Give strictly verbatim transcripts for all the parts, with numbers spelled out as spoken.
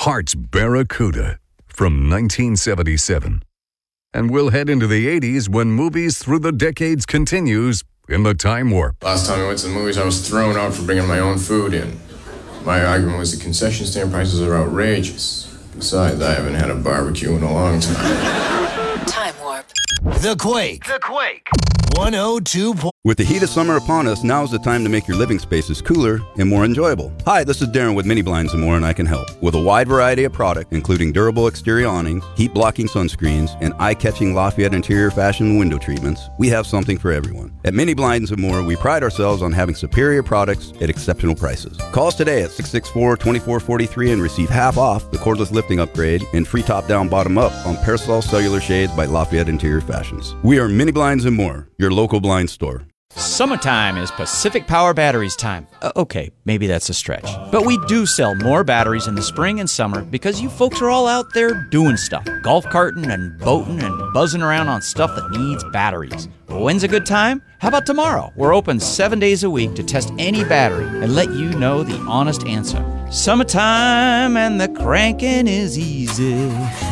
Hart's Barracuda from nineteen seventy-seven. And we'll head into the eighties when Movies Through the Decades continues in the Time Warp. Last time I went to the movies, I was thrown out for bringing my own food in. My argument was the concession stand prices are outrageous. Besides, I haven't had a barbecue in a long time. Time Warp. The Quake. The Quake. one oh two. With the heat of summer upon us, now is the time to make your living spaces cooler and more enjoyable. Hi, this is Darren with Mini Blinds and More, and I can help. With a wide variety of product, including durable exterior awnings, heat-blocking sunscreens, and eye-catching Lafayette interior fashion window treatments, we have something for everyone. At Mini Blinds and More, we pride ourselves on having superior products at exceptional prices. Call us today at six six four, two four four three and receive half off the cordless lifting upgrade and free top-down, bottom-up on Parasol Cellular Shades by Lafayette Interior Fashions. We are Mini Blinds and More, your local blind store. Summertime is Pacific Power Batteries time. Uh, okay, maybe that's a stretch. But we do sell more batteries in the spring and summer because you folks are all out there doing stuff. Golf carting and boating and buzzing around on stuff that needs batteries. When's a good time? How about tomorrow? We're open seven days a week to test any battery and let you know the honest answer. Summertime and the cranking is easy.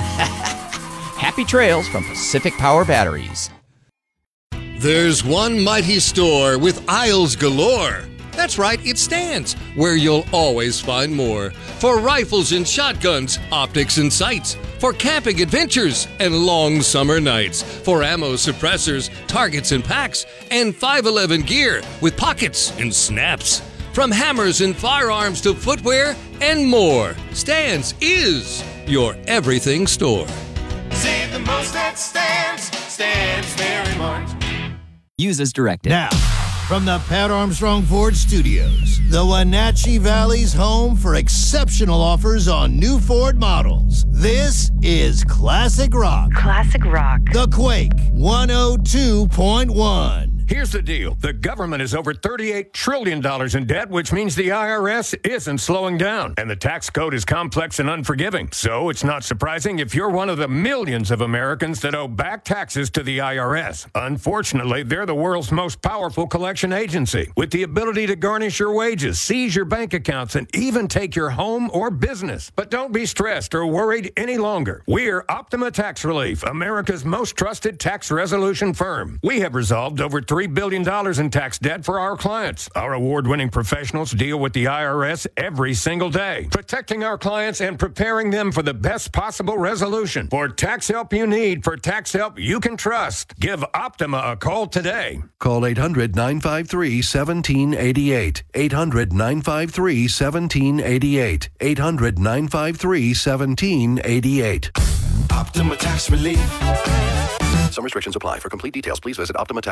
Happy trails from Pacific Power Batteries. There's one mighty store with aisles galore. That's right, it stands, where you'll always find more. For rifles and shotguns, optics and sights. For camping adventures and long summer nights. For ammo suppressors, targets and packs. And five eleven gear with pockets and snaps. From hammers and firearms to footwear and more. Stands is your everything store. Save the most at Stans. Stans very much. Use as directed. Now, from the Pat Armstrong Ford Studios, the Wenatchee Valley's home for exceptional offers on new Ford models. This is Classic Rock. Classic Rock. The Quake one oh two point one. Here's the deal. The government is over thirty-eight trillion dollars in debt, which means the I R S isn't slowing down. And the tax code is complex and unforgiving. So it's not surprising if you're one of the millions of Americans that owe back taxes to the I R S. Unfortunately, they're the world's most powerful collection agency, with the ability to garnish your wages, seize your bank accounts, and even take your home or business. But don't be stressed or worried any longer. We're Optima Tax Relief, America's most trusted tax resolution firm. We have resolved over three billion dollars in tax debt for our clients. Our award-winning professionals deal with the I R S every single day, protecting our clients and preparing them for the best possible resolution. For tax help you need, for tax help you can trust, give Optima a call today. Call eight hundred, nine five three, one seven eight eight. eight hundred, nine five three, one seven eight eight. eight hundred, nine five three, one seven eight eight. Optima Tax Relief. Some restrictions apply. For complete details, please visit Optima Tax.